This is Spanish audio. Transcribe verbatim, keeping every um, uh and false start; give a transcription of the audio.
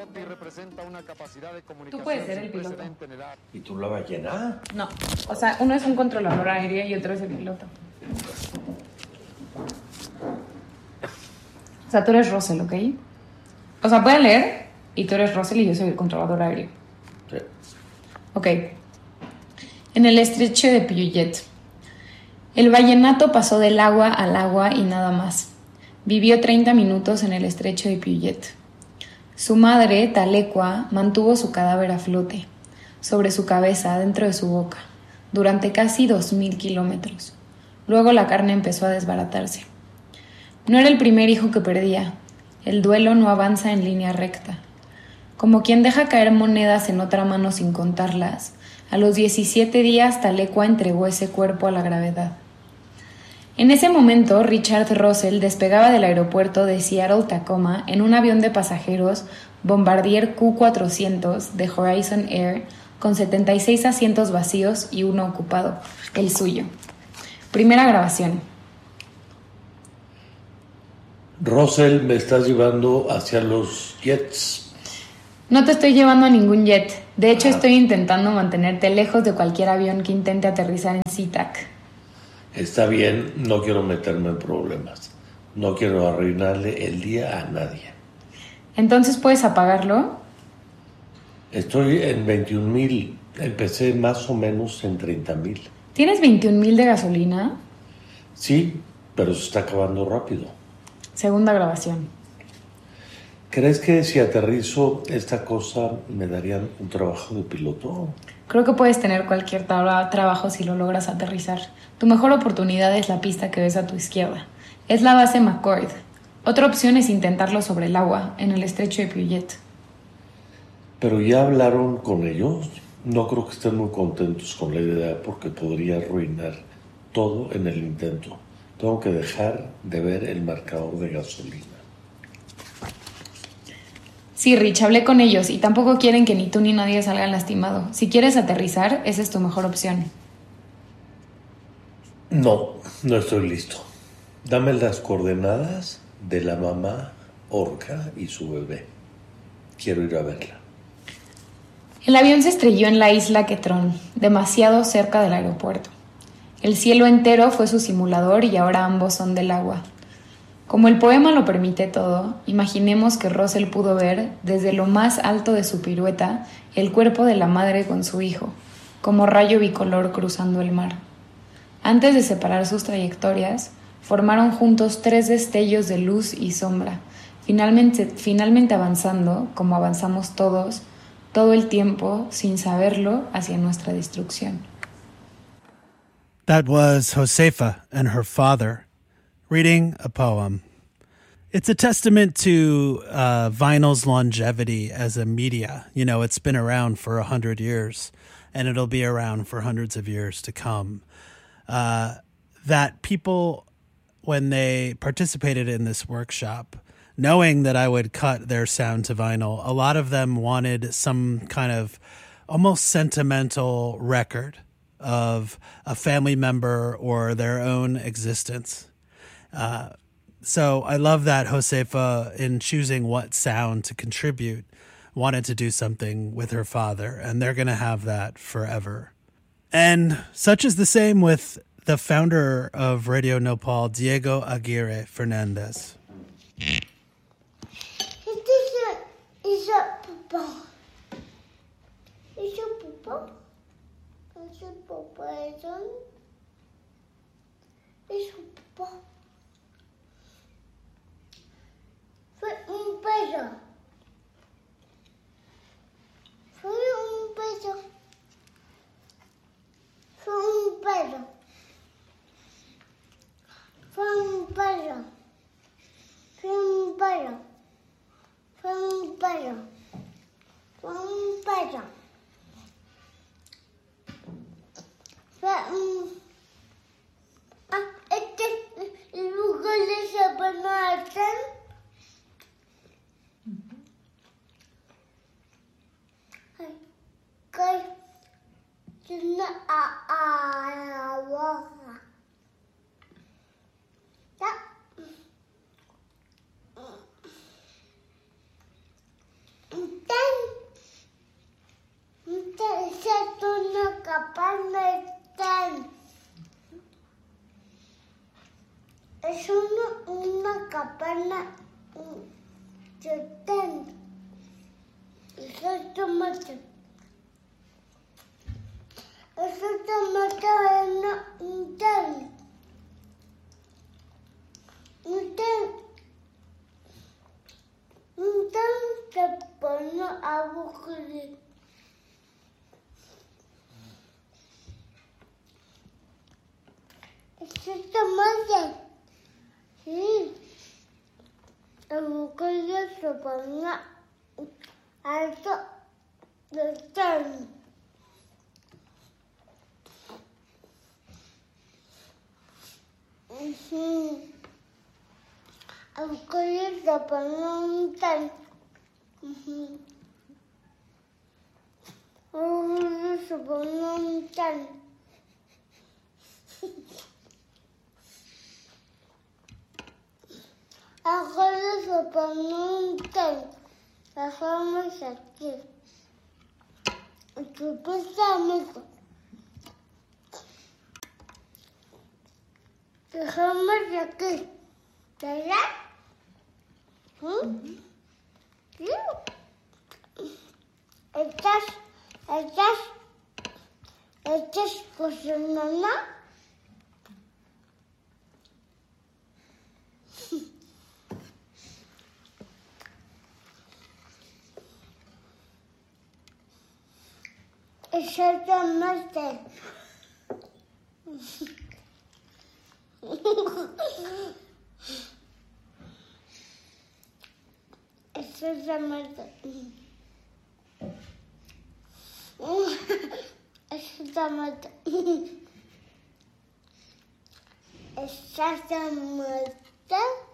Tú puedes ser el piloto. ¿Y tú la ballena? No, o sea, uno es un controlador aéreo y otro es el piloto. O sea, tú eres Russell, ¿ok? O sea, pueden leer y tú eres Russell y yo soy el controlador aéreo. Sí. Ok. En el estrecho de Puget. El vallenato pasó del agua al agua y nada más. Vivió treinta minutos en el estrecho de Puget. Su madre, Tahlequah, mantuvo su cadáver a flote, sobre su cabeza, dentro de su boca, durante casi dos mil kilómetros. Luego la carne empezó a desbaratarse. No era el primer hijo que perdía. El duelo no avanza en línea recta. Como quien deja caer monedas en otra mano sin contarlas, a los diecisiete días Tahlequah entregó ese cuerpo a la gravedad. En ese momento, Richard Russell despegaba del aeropuerto de Seattle-Tacoma en un avión de pasajeros Bombardier Q cuatrocientos de Horizon Air con setenta y seis asientos vacíos y uno ocupado, el suyo. Primera grabación. Russell, me estás llevando hacia los jets. No te estoy llevando a ningún jet. De hecho, ah. estoy intentando mantenerte lejos de cualquier avión que intente aterrizar en SeaTac. Está bien, no quiero meterme en problemas. No quiero arruinarle el día a nadie. ¿Entonces puedes apagarlo? Estoy en veintiún mil. Empecé más o menos en treinta mil. ¿Tienes veintiún mil de gasolina? Sí, pero se está acabando rápido. Segunda grabación. ¿Crees que si aterrizo esta cosa me darían un trabajo de piloto? Creo que puedes tener cualquier tra- trabajo si lo logras aterrizar. Tu mejor oportunidad es la pista que ves a tu izquierda. Es la base McCord. Otra opción es intentarlo sobre el agua, en el estrecho de Puget. ¿Pero ya hablaron con ellos? No creo que estén muy contentos con la idea porque podría arruinar todo en el intento. Tengo que dejar de ver el marcador de gasolina. Sí, Rich, hablé con ellos y tampoco quieren que ni tú ni nadie salgan lastimado. Si quieres aterrizar, esa es tu mejor opción. No, no estoy listo. Dame las coordenadas de la mamá orca y su bebé. Quiero ir a verla. El avión se estrelló en la isla Ketron, demasiado cerca del aeropuerto. El cielo entero fue su simulador y ahora ambos son del agua. Como el poema lo permite todo, imaginemos que Russell pudo ver, desde lo más alto de su pirueta, el cuerpo de la madre con su hijo, como rayo bicolor cruzando el mar. Antes de separar sus trayectorias, formaron juntos tres destellos de luz y sombra, finalmente, finalmente avanzando, como avanzamos todos, todo el tiempo, sin saberlo, hacia nuestra destrucción. That was Josefa and her father reading a poem. It's a testament to uh, vinyl's longevity as a media. You know, it's been around for a hundred years, and it'll be around for hundreds of years to come. Uh, that people, when they participated in this workshop, knowing that I would cut their sound to vinyl, a lot of them wanted some kind of almost sentimental record of a family member or their own existence. Uh, so I love that Josefa, in choosing what sound to contribute, wanted to do something with her father, and they're going to have that forever. And such is the same with the founder of Radio Nopal, Diego Aguirre Fernandez. Is this a, is that Papa? Is it Papa? Is it Papa? Is it Papa? Fue un beso. Fue un beso. Fue un beso. Fue un beso. Fue un beso. Fue un beso. Fue un beso. Fue un... Ah, este... apenas setenta. Eso es tomate. Eso es tomate en un ten. Un ten. Un ten se pone a buscar. Eso es tomate. Sí. El bocadillo se pone alto del ten. Uh-huh. El bocadillo se pone un ten. Uh-huh. El bocadillo se pone un ten. Ahora se pone un ten. Dejamos aquí. ¿Qué pasa, amigo? Dejamos aquí. ¿Verdad? ¿Mm? ¿Sí? ¿Estás, estás, estás cocinando? Exactamente. Exactamente. Exactamente. Exactamente.